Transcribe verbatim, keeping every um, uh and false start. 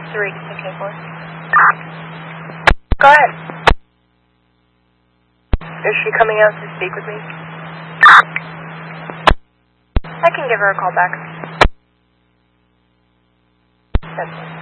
three to six eight four. Go ahead. Is she coming out to speak with me? I can give her a call back. That's it.